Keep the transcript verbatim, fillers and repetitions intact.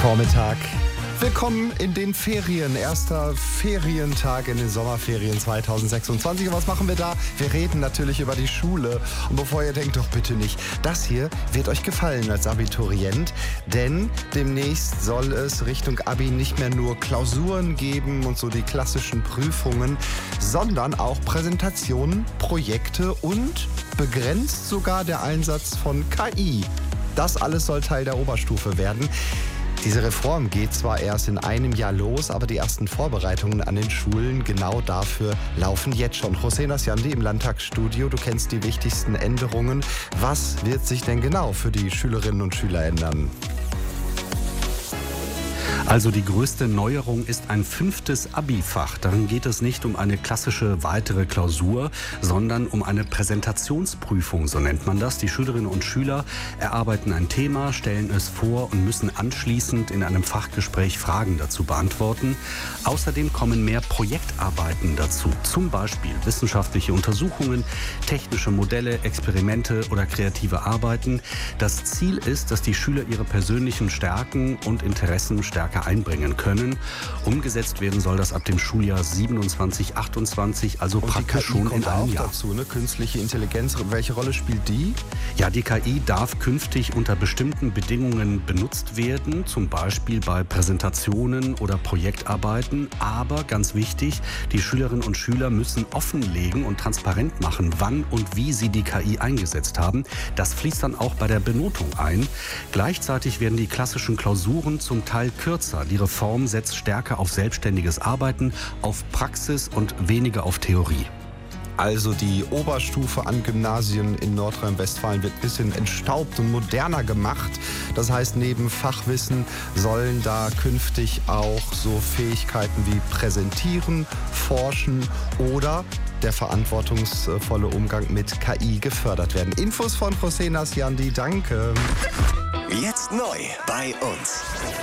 Vormittag. Willkommen in den Ferien. Erster Ferientag in den Sommerferien zweitausendsechsundzwanzig. Und was machen wir da? Wir reden natürlich über die Schule. Und bevor ihr denkt, doch bitte nicht, das hier wird euch gefallen als Abiturient. Denn demnächst soll es Richtung Abi nicht mehr nur Klausuren geben und so die klassischen Prüfungen, sondern auch Präsentationen, Projekte und begrenzt sogar der Einsatz von K I. Das alles soll Teil der Oberstufe werden. Diese Reform geht zwar erst in einem Jahr los, aber die ersten Vorbereitungen an den Schulen genau dafür laufen jetzt schon. José Nasciandi im Landtagsstudio, du kennst die wichtigsten Änderungen. Was wird sich denn genau für die Schülerinnen und Schüler ändern? Also die größte Neuerung ist ein fünftes Abi-Fach. Darin geht es nicht um eine klassische weitere Klausur, sondern um eine Präsentationsprüfung, so nennt man das. Die Schülerinnen und Schüler erarbeiten ein Thema, stellen es vor und müssen anschließend in einem Fachgespräch Fragen dazu beantworten. Außerdem kommen mehr Projektarbeiten dazu, zum Beispiel wissenschaftliche Untersuchungen, technische Modelle, Experimente oder kreative Arbeiten. Das Ziel ist, dass die Schüler ihre persönlichen Stärken und Interessen stärker einbringen können. Umgesetzt werden soll das ab dem Schuljahr siebenundzwanzig achtundzwanzig, also und praktisch die K I schon kommt in einem auch Jahr. Dazu, ne? Künstliche Intelligenz, welche Rolle spielt die? Ja, die K I darf künftig unter bestimmten Bedingungen benutzt werden, zum Beispiel bei Präsentationen oder Projektarbeiten. Aber ganz wichtig, die Schülerinnen und Schüler müssen offenlegen und transparent machen, wann und wie sie die K I eingesetzt haben. Das fließt dann auch bei der Benotung ein. Gleichzeitig werden die klassischen Klausuren zum Teil kürzer. Die Reform setzt stärker auf selbstständiges Arbeiten, auf Praxis und weniger auf Theorie. Also die Oberstufe an Gymnasien in Nordrhein-Westfalen wird ein bisschen entstaubt und moderner gemacht. Das heißt, neben Fachwissen sollen da künftig auch so Fähigkeiten wie Präsentieren, Forschen oder der verantwortungsvolle Umgang mit K I gefördert werden. Infos von José Nasciandi, danke. Jetzt neu bei uns.